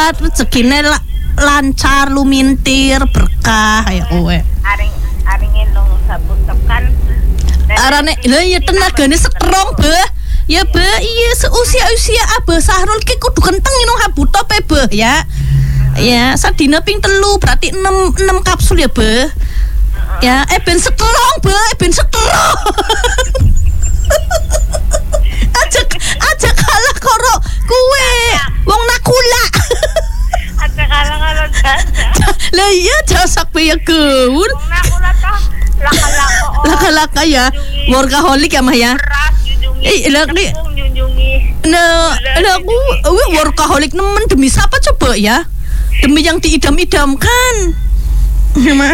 sehat, rezekine lancar, lumintir, berkah ya kowe. Aring nong sabut tekan. Arane lha ya tenagane strong, Beh. Ya, Beh, iya seusia Abah Sahrul ki kudu kenteng minum habutope, Beh, ya. Ya, sadina ping 3 berarti 6 kapsul ya, Beh. Ya, ben strong, Beh, ben strong. Aja kalah karo kuwe. Wong nakula. Aja kalah karo jasa. Lah iya jasak be ya gaul. Wong nakula toh laka-laka ya. Workaholic ya, Mah ya. Lah ni nah aku workaholic nemen demi siapa coba ya? Demi yang diidam-idamkan. Mah.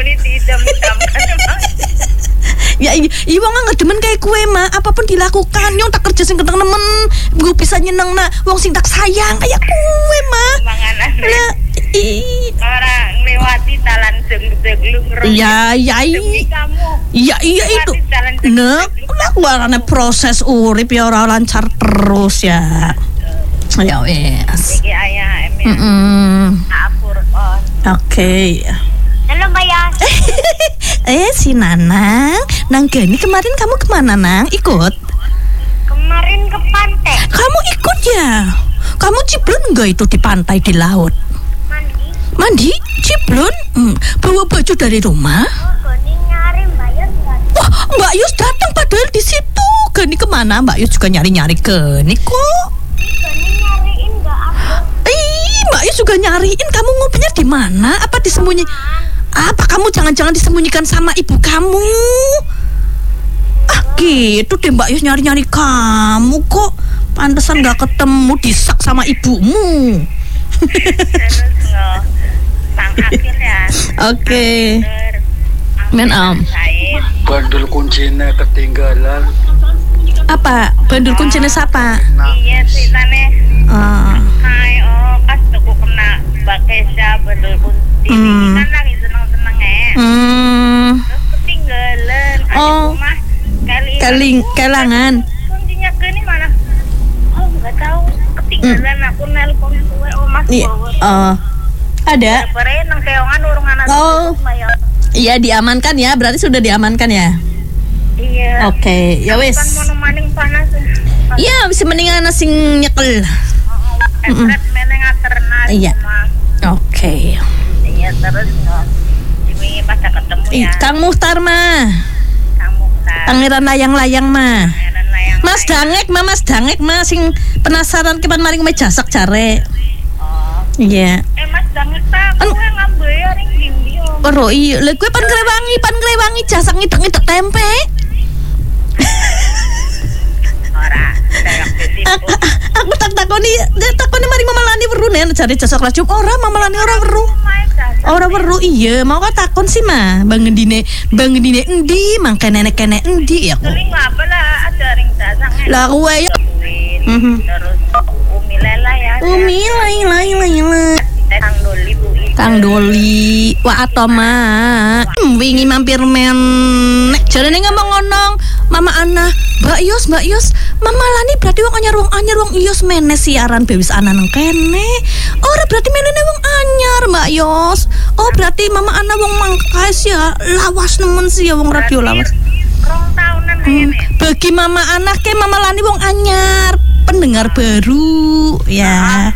Ya iya wong ngedemen kayak kue mah apapun dilakukan nyong tak kerja sing keteng nemen gue bisa nyeneng na wong sing tak sayang kayak kue mah lah orang lewati jalan jeglung ya iya itu nah warna proses urip ya orang lancar terus ya ya wes oke. Halo Mbak Yas. Si Nanang, Nang Gani kemarin kamu kemana Nang? Ikut? Kemarin ke pantai. Kamu ikut ya? Kamu ciblon nggak itu di pantai di laut? Mandi? Ciblon? Bawa baju dari rumah? Gani nyari Mbak Yus. Wah, Mbak Yus datang padahal di situ. Gani kemana? Mbak Yus juga nyari-nyari Gani kok. Gani nyariin nggak aku? Mbak Yus juga nyariin. Kamu ngopinya di mana? Apa disembunyi? Apa kamu jangan-jangan disembunyikan sama ibu kamu? Gitu deh Mbak Yus nyari-nyari kamu kok. Pantesan gak ketemu disak sama ibumu. Terus Bang Akil ya. Oke. Men Bandul kuncinya ketinggalan. Apa? Bandul kuncinya siapa? Iya ceritanya. Hai pas tuku kena Bakesha bandul kunci. Kan lagi seneng-seneng terus ketinggalan rumah kelangan kuncinya Gani mana? Oh nggak tahu ketinggalan aku nelpon gue mas ada nang keongan urung anak iya diamankan ya berarti sudah diamankan ya iya oke ya wes kan maning panas iya bisa mendingan sing nyekel meneng aternas iya oke iya terus ini pada ketemu ya Kang Muhtar mah Pangeran layang-layang mah Mas Dangek mah sing penasaran kepan maring me jasak jare iya Mas Dangek tak aku ngambil ring dindi oro iya lha kowe pan ngrewangi jasak ngidek-ngidek tempe ora aku takoni mari Mama Lani weru nen jare jasak rajum ora Mama Lani ora weru iya mau kok takon sih mah bang ngendine endi mangke nenek-nenek endi ya kok ring apa lah ada ring jasak lah kowe ya terus Umi Lela ya Umi Lela Kang Doli wah atoma wingi mampir menek jarene ngomong ngonong Mama Ana Mbak Yus Mama Lani berarti wong anyar wong Yus menes siaran bewis ana nang kene ora berarti menene wong anyar Mbak Yus oh berarti Mama Ana wong mangkais ya lawas nemen sih ya wong radio lawas rong tahunan kene bagi Mama Ana ke Mama Lani wong anyar pendengar baru ya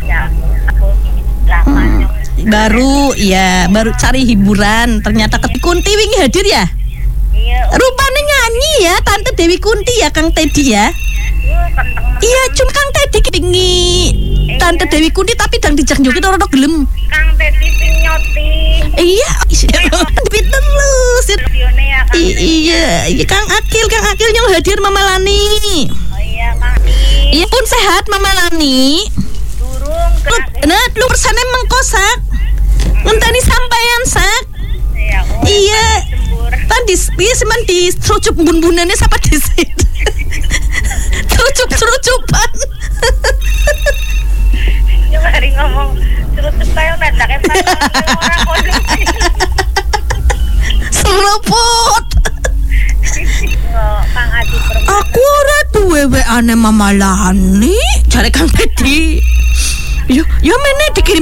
baru cari hiburan ternyata Kunti wingi hadir ya rupanya nyanyi ya Tante Dewi Kunti ya Kang Teddy ya iya cuma Kang Teddy wingi Tante Dewi Kunti tapi dang dijak joget ora gelem Kang Teddy sing nyoti iya terus iya Kang Akil yang hadir Mama Lani iya Kang iya pun sehat Mama Lani nah lu persane mengkosak ngenteni sampean sak iya tadi dia semen di serucup bun-bunannya siapa di situ serucupan ya mari ngomong serucup kayak nadake orang kodok seruput Kang Adi aku ora duwe weane Mama Lani jare Kang Teddy yo meneh dikirim